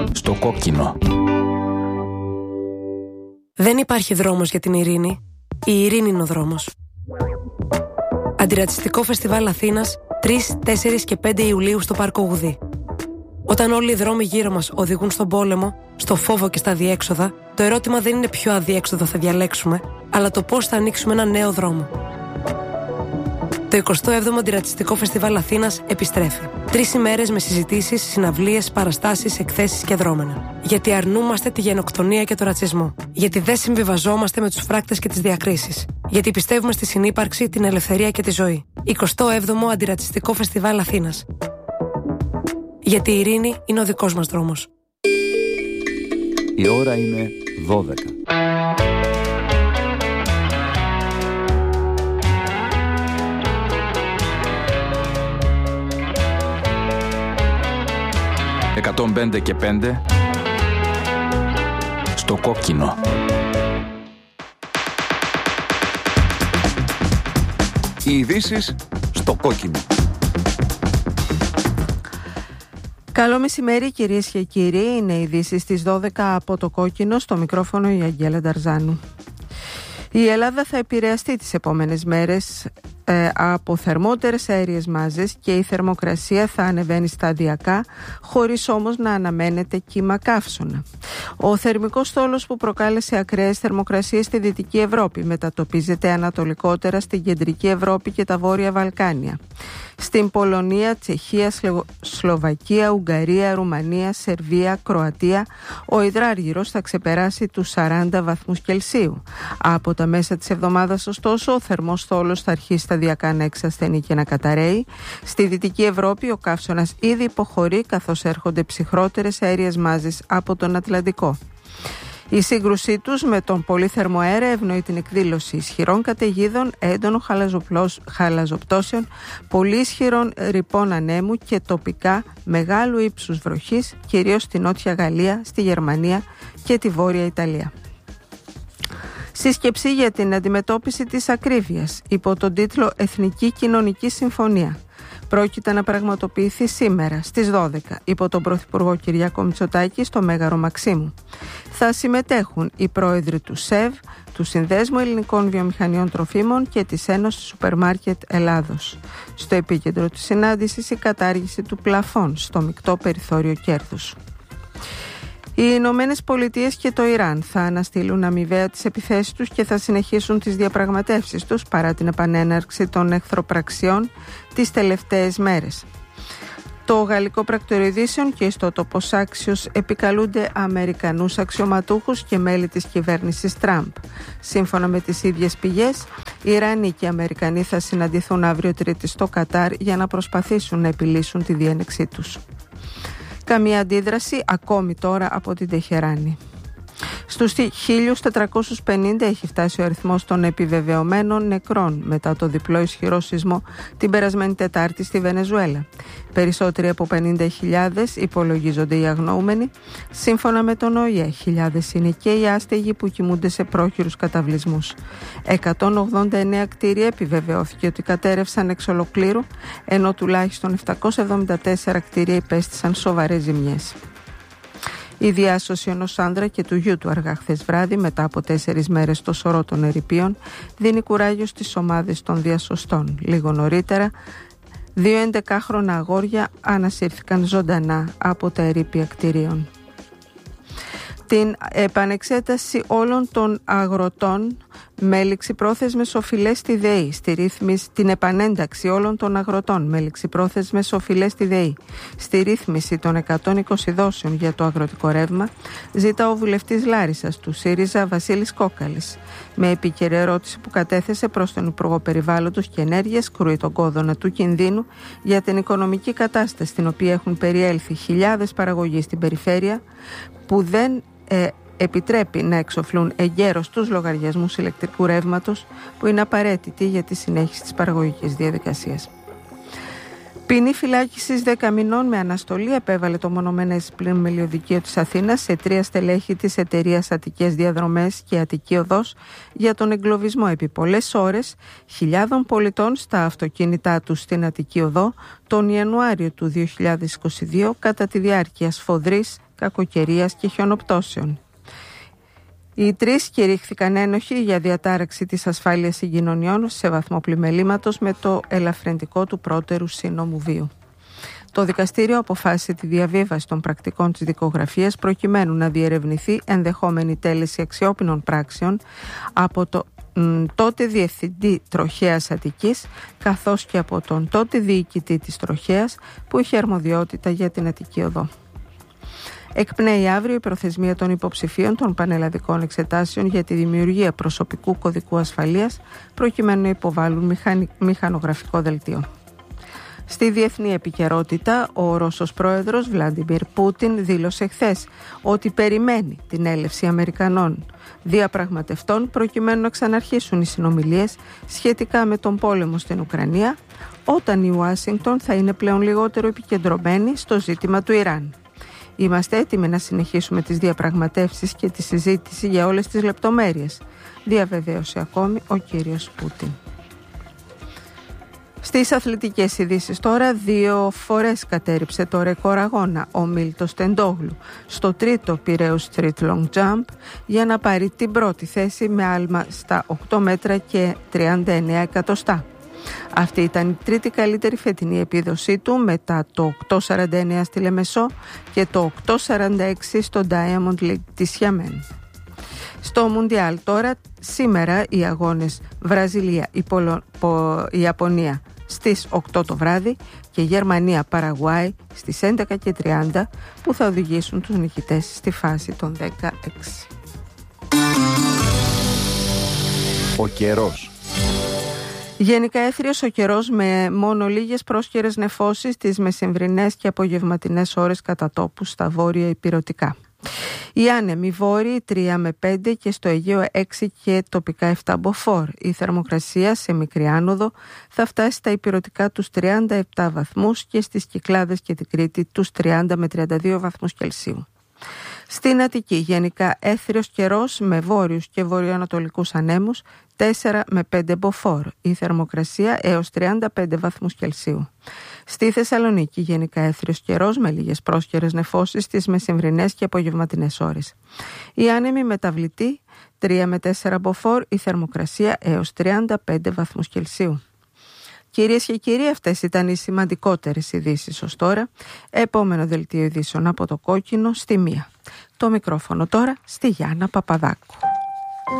Στο κόκκινο. Δεν υπάρχει δρόμος για την ειρήνη. Η ειρήνη είναι ο δρόμος. Αντιρατσιστικό φεστιβάλ Αθήνας 3, 4 και 5 Ιουλίου στο Πάρκο Γουδή. Όταν όλοι οι δρόμοι γύρω μας οδηγούν στον πόλεμο, στο φόβο και στα αδιέξοδα, το ερώτημα δεν είναι ποιο αδιέξοδο θα διαλέξουμε, αλλά το πώς θα ανοίξουμε ένα νέο δρόμο. Το 27ο Αντιρατσιστικό Φεστιβάλ Αθήνας επιστρέφει. 3 ημέρες με συζητήσεις, συναυλίες, παραστάσεις, εκθέσεις και δρόμενα. Γιατί αρνούμαστε τη γενοκτονία και το ρατσισμό. Γιατί δεν συμβιβαζόμαστε με τους φράκτες και τις διακρίσεις. Γιατί πιστεύουμε στη συνύπαρξη, την ελευθερία και τη ζωή. 27ο Αντιρατσιστικό Φεστιβάλ Αθήνας. Γιατί η ειρήνη είναι ο δικός μας δρόμος. Η ώρα είναι 12. «105 και 5» στο κόκκινο. Οι ειδήσεις στο κόκκινο. Καλό μεσημέρι κυρίες και κύριοι, είναι οι ειδήσεις στις 12 από το κόκκινο, στο μικρόφωνο η Αγγέλα Νταρζάνου. Η Ελλάδα θα επηρεαστεί τις επόμενες μέρες από θερμότερες αέριες μάζες και η θερμοκρασία θα ανεβαίνει σταδιακά, χωρίς όμως να αναμένεται κύμα καύσωνα. Ο θερμικός στόλος που προκάλεσε ακραίες θερμοκρασίες στη Δυτική Ευρώπη μετατοπίζεται ανατολικότερα στην Κεντρική Ευρώπη και τα Βόρεια Βαλκάνια. Στην Πολωνία, Τσεχία, Σλοβακία, Ουγγαρία, Ρουμανία, Σερβία, Κροατία, ο υδράργυρος θα ξεπεράσει τους 40 βαθμούς Κελσίου. Από τα μέσα της εβδομάδας, ωστόσο, ο θερμός στόλος θα αρχίσει σταδιακά να εξασθενεί και να καταραίει. Στη Δυτική Ευρώπη, ο καύσωνας ήδη υποχωρεί, καθώς έρχονται ψυχρότερες αέριες μάζες από τον Ατλαντικό. Η σύγκρουσή τους με τον πολύθερμο αέρα ευνοεί την εκδήλωση ισχυρών καταιγίδων, έντονων χαλαζοπτώσεων, πολύ ισχυρών ρηπών ανέμου και τοπικά μεγάλου ύψους βροχής, κυρίως στη Νότια Γαλλία, στη Γερμανία και τη Βόρεια Ιταλία. Σύσκεψη για την αντιμετώπιση της ακρίβειας υπό τον τίτλο «Εθνική Κοινωνική Συμφωνία» πρόκειται να πραγματοποιηθεί σήμερα στις 12 υπό τον Πρωθυπουργό Κυριάκο Μητσοτάκη στο Μέγαρο Μαξίμου. Θα συμμετέχουν οι πρόεδροι του ΣΕΒ, του Συνδέσμου Ελληνικών Βιομηχανιών Τροφίμων και της Ένωσης Σούπερ Μάρκετ Ελλάδος. Στο επίκεντρο της συνάντησης η κατάργηση του πλαφών στο μεικτό περιθώριο κέρδους. Οι Ηνωμένες Πολιτείες και το Ιράν θα αναστείλουν αμοιβαία τις επιθέσεις τους και θα συνεχίσουν τις διαπραγματεύσεις τους παρά την επανέναρξη των εχθροπραξιών τις τελευταίες μέρες. Το Γαλλικό Πρακτορείο Ειδήσεων και η ιστότοπος Άξιος επικαλούνται Αμερικανούς αξιωματούχους και μέλη της κυβέρνησης Τραμπ. Σύμφωνα με τις ίδιες πηγές, οι Ιρανοί και οι Αμερικανοί θα συναντηθούν αύριο Τρίτη στο Κατάρ για να προσπαθήσουν να επιλύσουν τη διένεξή τους. Καμία αντίδραση ακόμη τώρα από την Τεχεράνη. Στους 1.450 έχει φτάσει ο αριθμός των επιβεβαιωμένων νεκρών μετά το διπλό ισχυρό σεισμό την περασμένη Τετάρτη στη Βενεζουέλα. Περισσότεροι από 50.000 υπολογίζονται οι αγνοούμενοι. Σύμφωνα με τον ΟΗΕ, χιλιάδες είναι και οι άστεγοι που κοιμούνται σε πρόχειρους καταβλισμούς. 189 κτίρια επιβεβαιώθηκε ότι κατέρευσαν εξ ολοκλήρου, ενώ τουλάχιστον 774 κτίρια υπέστησαν σοβαρές ζημιές. Η διάσωση ενός άνδρα και του γιου του αργά χθες βράδυ, μετά από 4 μέρες στο σωρό των ερειπίων, δίνει κουράγιο στις ομάδες των διασωστών. Λίγο νωρίτερα, 2 11χρονα αγόρια ανασύρθηκαν ζωντανά από τα ερείπια κτηρίων. Την επανεξέταση όλων των αγροτών με ληξιπρόθεσμες οφειλές στη ΔΕΗ, την επανένταξη όλων των αγροτών με ληξιπρόθεσμες οφειλές στη ΔΕΗ, στη ρύθμιση των 120 δόσεων για το αγροτικό ρεύμα, ζητά ο βουλευτής Λάρισσας του ΣΥΡΙΖΑ Βασίλης Κόκαλης. Με επίκαιρη ερώτηση που κατέθεσε προς τον Υπουργό Περιβάλλοντος και Ενέργειας, κρούει τον κόδωνα του κινδύνου για την οικονομική κατάσταση στην οποία έχουν περιέλθει χιλιάδες παραγωγοί στην περιφέρεια που δεν επιτρέπει να εξοφλούν εγκαίρως τους λογαριασμούς ηλεκτρικού ρεύματος που είναι απαραίτητοι για τη συνέχιση της παραγωγικής διαδικασίας. Ποινή φυλάκισης 10 μηνών με αναστολή επέβαλε το μονομενές πλημμυλιωδικείο της Αθήνας σε 3 στελέχη της εταιρείας Αττικές Διαδρομές και Αττική Οδός για τον εγκλωβισμό επί πολλές ώρες χιλιάδων πολιτών στα αυτοκίνητά τους στην Αττική Οδό τον Ιανουάριο του 2022 κατά τη διάρκεια σφοδρής κακοκαιρίας και χιονοπτώσεων. Οι 3 κηρύχθηκαν ένοχοι για διατάραξη της ασφάλειας συγκοινωνιών σε βαθμό πλημελήματος με το ελαφρυντικό του πρώτερου σύνομου βίου. Το δικαστήριο αποφάσισε τη διαβίβαση των πρακτικών της δικογραφίας προκειμένου να διερευνηθεί ενδεχόμενη τέλεση αξιόπινων πράξεων από το τότε Διευθυντή Τροχέας Αττικής καθώς και από τον τότε Διοικητή της Τροχέας που είχε αρμοδιότητα για την Αττική Οδό. Εκπνέει αύριο η προθεσμία των υποψηφίων των πανελλαδικών εξετάσεων για τη δημιουργία προσωπικού κωδικού ασφαλείας προκειμένου να υποβάλουν μηχανογραφικό δελτίο. Στη διεθνή επικαιρότητα, ο Ρώσος πρόεδρος Βλάντιμιρ Πούτιν δήλωσε χθες ότι περιμένει την έλευση Αμερικανών διαπραγματευτών προκειμένου να ξαναρχίσουν οι συνομιλίες σχετικά με τον πόλεμο στην Ουκρανία, όταν η Ουάσιγκτον θα είναι πλέον λιγότερο επικεντρωμένη στο ζήτημα του Ιράν. Είμαστε έτοιμοι να συνεχίσουμε τις διαπραγματεύσεις και τη συζήτηση για όλες τις λεπτομέρειες, διαβεβαίωσε ακόμη ο κύριος Πούτιν. Στις αθλητικές ειδήσεις τώρα, 2 φορές κατέρριψε το ρεκόρ αγώνα ο Μίλτος Τεντόγλου στο 3ο Πειραιούς Street Long Jump για να πάρει την πρώτη θέση με άλμα στα 8 μέτρα και 39 εκατοστά. Αυτή ήταν η 3η καλύτερη φετινή επίδοσή του μετά το 8.49 στη Λεμεσό και το 8.46 στο Diamond League της Χιαμέν. Στο Μουντιάλ τώρα, σήμερα οι αγώνες Βραζιλία, Ιαπωνία στις 8 το βράδυ και Γερμανία-Παραγουάη στις 11:30 που θα οδηγήσουν τους νικητές στη φάση των 16. Ο καιρός. Γενικά έθριος ο καιρός με μόνο λίγες πρόσκαιρες νεφώσεις τις μεσημβρινές και απογευματινές ώρες κατά τόπου στα βόρεια ηπειρωτικά. Οι άνεμοι βόρειοι 3 με 5 και στο Αιγαίο 6 και τοπικά 7 μποφόρ. Η θερμοκρασία σε μικρή άνοδο θα φτάσει στα ηπειρωτικά τους 37 βαθμούς και στις Κυκλάδες και την Κρήτη τους 30 με 32 βαθμούς Κελσίου. Στην Αττική γενικά έθριος καιρός με βόρειους και βορειοανατολικούς ανέμους 4 με 5 μποφόρ. Η θερμοκρασία έως 35 βαθμούς Κελσίου. Στη Θεσσαλονίκη γενικά έθριος καιρός με λίγες πρόσκαιρες νεφώσεις στις μεσημβρινές και απογευματινές ώρες. Η άνεμη μεταβλητή 3 με 4 μποφόρ. Η θερμοκρασία έως 35 βαθμούς Κελσίου. Κυρίες και κύριοι, αυτές ήταν οι σημαντικότερες ειδήσεις ως τώρα. Επόμενο δελτίο ειδήσεων από το Κόκκινο στη 1. Το μικρόφωνο τώρα στη Γιάννα Παπαδάκου.